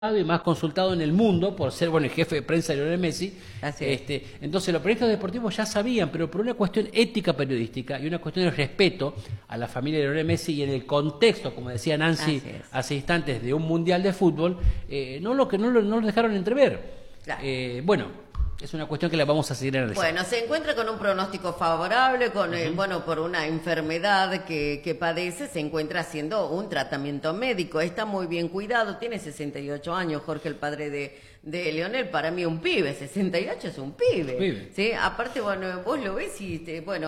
y más consultado en el mundo por ser el jefe de prensa de Lionel Messi. Así es. Entonces los periodistas deportivos ya sabían, pero por una cuestión ética periodística y una cuestión de respeto a la familia de Lionel Messi y en el contexto, como decía Nancy hace instantes, de un mundial de fútbol, no lo dejaron entrever. Claro. Es una cuestión que la vamos a seguir analizando. Bueno, se encuentra con un pronóstico favorable, con por una enfermedad que padece, se encuentra haciendo un tratamiento médico. Está muy bien cuidado, tiene 68 años, Jorge, el padre de Lionel, para mí un pibe, 68 es un pibe. ¿Sí? Aparte, vos lo ves y,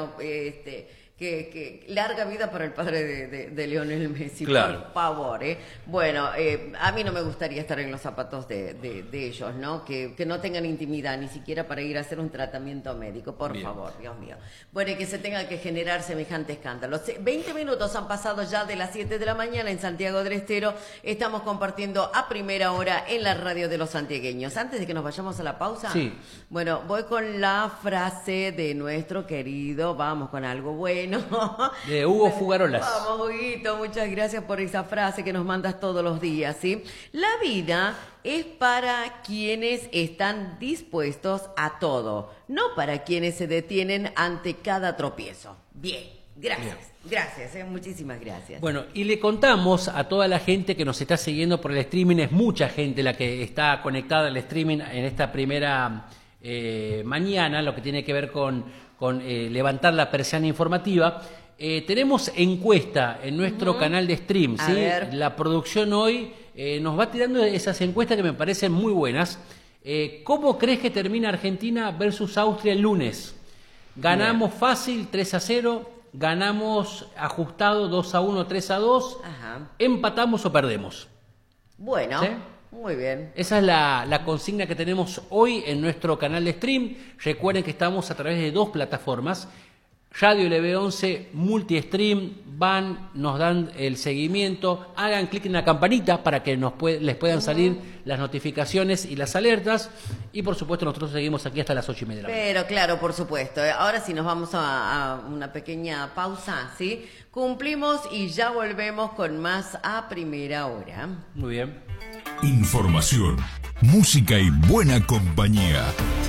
que larga vida para el padre de Lionel Messi, claro. Por favor, Bueno, a mí no me gustaría estar en los zapatos de ellos, ¿no? Que no tengan intimidad ni siquiera para ir a hacer un tratamiento médico, por favor, Dios mío. Bueno, y que se tenga que generar semejante escándalo. 20 minutos han pasado ya de las 7 de la mañana en Santiago del Estero. Estamos compartiendo a primera hora en la radio de los santiagueños. Antes de que nos vayamos a la pausa, bueno, voy con la frase de nuestro querido, vamos con algo bueno, de Hugo Fugarolas. Vamos, Huguito, muchas gracias por esa frase que nos mandas todos los días, ¿sí? La vida es para quienes están dispuestos a todo, no para quienes se detienen ante cada tropiezo. Bien, gracias. Bien. Gracias, muchísimas gracias. Bueno, y le contamos a toda la gente que nos está siguiendo por el streaming, es mucha gente la que está conectada al streaming en esta primera mañana, lo que tiene que ver con levantar la persiana informativa. Tenemos encuesta en nuestro canal de stream, ¿sí? La producción hoy nos va tirando esas encuestas que me parecen muy buenas. ¿Cómo crees que termina Argentina versus Austria el lunes? Ganamos fácil 3-0, ganamos ajustado 2-1, 3-2, empatamos o perdemos. Bueno, ¿sí? Muy bien. Esa es la consigna que tenemos hoy en nuestro canal de stream. Recuerden que estamos a través de dos plataformas, Radio LB11, Multistream, nos dan el seguimiento, hagan clic en la campanita para que les puedan salir las notificaciones y las alertas, y por supuesto nosotros seguimos aquí hasta las 8:30 de la mañana. Pero claro, por supuesto. Ahora sí nos vamos a una pequeña pausa, ¿sí? Cumplimos y ya volvemos con más a primera hora. Muy bien. Información, música y buena compañía.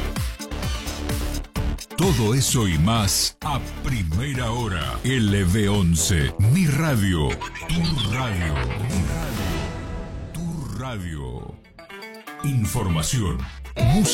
Todo eso y más a primera hora. LB11, mi radio, tu radio, tu radio. Información, música.